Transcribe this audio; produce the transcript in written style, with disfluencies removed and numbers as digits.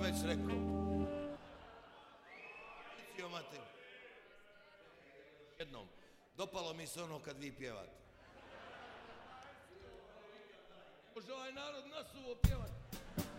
već rekao. Mater. Jednom. Dopalo mi se ono kad vi pjevate. Može ovaj narod nasuvo pjevati.